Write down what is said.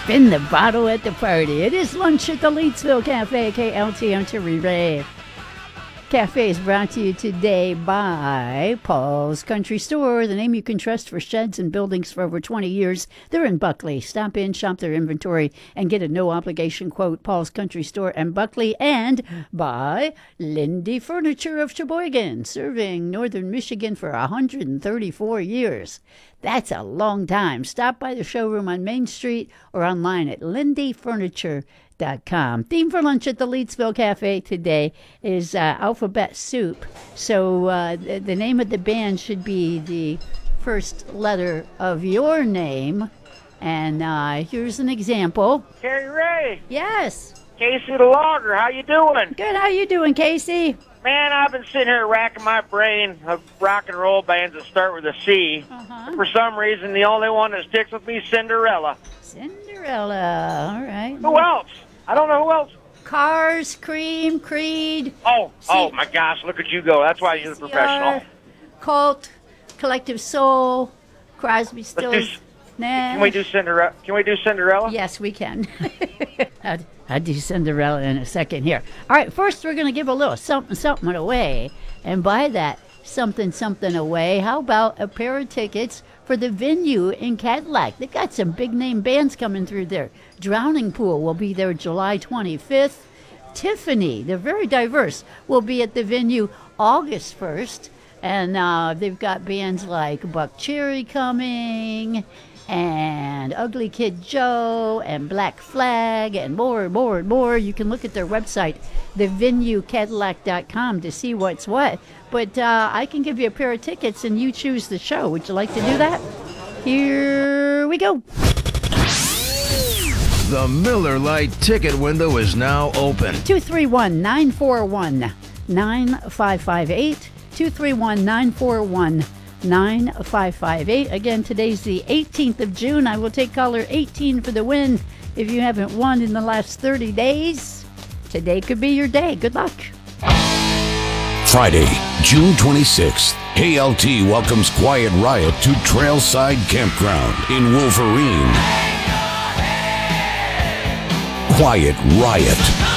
spin the bottle at the party. It is lunch at the Leedsville Cafe, KLT on Terry Ray. Cafe is brought to you today by Paul's Country Store, the name you can trust for sheds and buildings for over 20 years. They're in Buckley. Stop in, shop their inventory, and get a no-obligation quote. Paul's Country Store and Buckley. And by Lindy Furniture of Sheboygan, serving northern Michigan for 134 years. That's a long time. Stop by the showroom on Main Street or online at lindyfurniture.com. Theme for lunch at the Leedsville Cafe today is alphabet soup. So the name of the band should be the first letter of your name. And here's an example. Terry Ray. Yes. Casey the Logger, how you doing? Good. How you doing, Casey? Man, I've been sitting here racking my brain of rock and roll bands that start with a C. For some reason, the only one that sticks with me is Cinderella. Cinderella. All right. Who else? I don't know who else. Cars, Cream, Creed. Oh my gosh, look at you go. That's why you're the professional. Cult, Collective Soul, Crosby, Stills, Nash. Can we do Cinderella? Can we do Cinderella? Yes, we can. I'll do Cinderella in a second here. All right, first we're going to give a little something away. And by that something away, how about a pair of tickets for the venue in Cadillac? They got some big name bands coming through there. Drowning Pool will be there July 25th. Tiffany, they're very diverse, will be at the venue August 1st. And they've got bands like Buck Cherry coming, and Ugly Kid Joe, and Black Flag, and more and more and more. You can look at their website, thevenuecadillac.com, to see what's what. But I can give you a pair of tickets, and you choose the show. Would you like to do that? Here we go. The Miller Lite ticket window is now open. 231-941-9558. 231-941-9558. Again, today's the 18th of June. I will take caller 18 for the win. If you haven't won in the last 30 days, today could be your day. Good luck. Friday, June 26th, KLT welcomes Quiet Riot to Trailside Campground in Wolverine. Quiet Riot.